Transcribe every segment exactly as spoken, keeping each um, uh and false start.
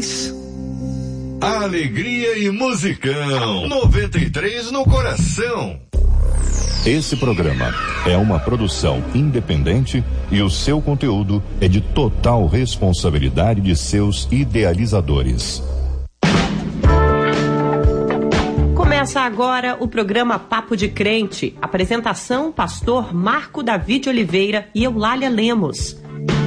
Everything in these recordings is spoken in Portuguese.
Produções. Alegria e musicão, noventa e três no coração. Esse programa é uma produção independente e o seu conteúdo é de total responsabilidade de seus idealizadores. Começa agora o programa Papo de Crente. Apresentação: pastor Marco David Oliveira e Eulália Lemos.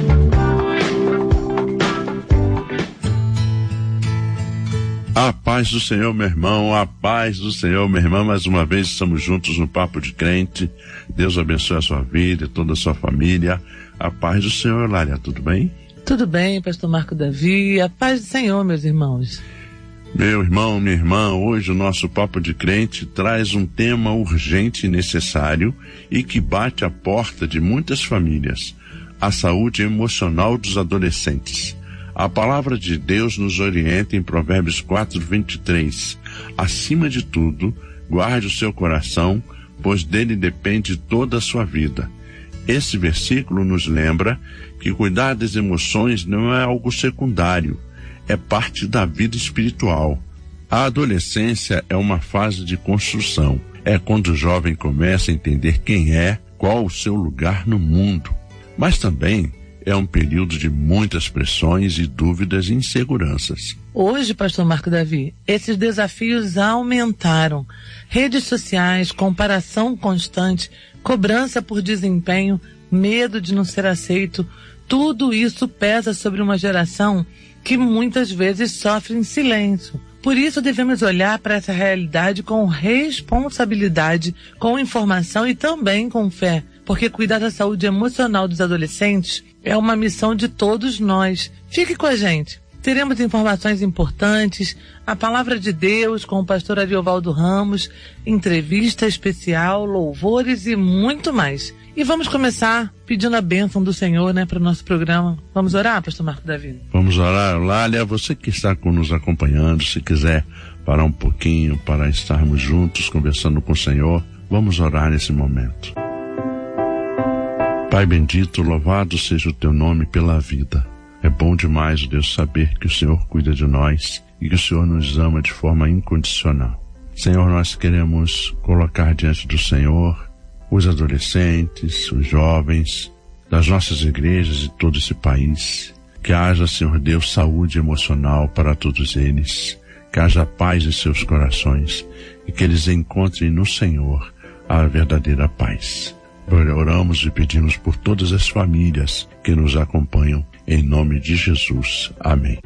A paz do Senhor, meu irmão, a paz do Senhor, minha irmã. Mais uma vez estamos juntos no Papo de Crente. Deus abençoe a sua vida e toda a sua família. A paz do Senhor, Eulália, tudo bem? Tudo bem, pastor Marco Davi. A paz do Senhor, meus irmãos. Meu irmão, minha irmã, hoje o nosso Papo de Crente traz um tema urgente e necessário e que bate a porta de muitas famílias: a saúde emocional dos adolescentes. A palavra de Deus nos orienta em Provérbios quatro, vinte e três. Acima de tudo, guarde o seu coração, pois dele depende toda a sua vida. Esse versículo nos lembra que cuidar das emoções não é algo secundário, é parte da vida espiritual. A adolescência é uma fase de construção. É quando o jovem começa a entender quem é, qual o seu lugar no mundo. Mas também é um período de muitas pressões e dúvidas e inseguranças. Hoje, pastor Marco Davi, esses desafios aumentaram. Redes sociais, comparação constante, cobrança por desempenho, medo de não ser aceito, tudo isso pesa sobre uma geração que muitas vezes sofre em silêncio. Por isso devemos olhar para essa realidade com responsabilidade, com informação e também com fé, porque cuidar da saúde emocional dos adolescentes é uma missão de todos nós. Fique com a gente. Teremos informações importantes, a palavra de Deus com o pastor Ariovaldo Ramos, entrevista especial, louvores e muito mais. E vamos começar pedindo a bênção do Senhor, né, para o nosso programa. Vamos orar, pastor Marco Davi? Vamos orar. Eulália, você que está nos acompanhando, se quiser parar um pouquinho para estarmos juntos conversando com o Senhor, vamos orar nesse momento. Pai bendito, louvado seja o teu nome pela vida. É bom demais, Deus, saber que o Senhor cuida de nós e que o Senhor nos ama de forma incondicional. Senhor, nós queremos colocar diante do Senhor os adolescentes, os jovens das nossas igrejas e todo esse país. Que haja, Senhor Deus, saúde emocional para todos eles. Que haja paz em seus corações e que eles encontrem no Senhor a verdadeira paz. Oramos e pedimos por todas as famílias que nos acompanham, em nome de Jesus. Amém.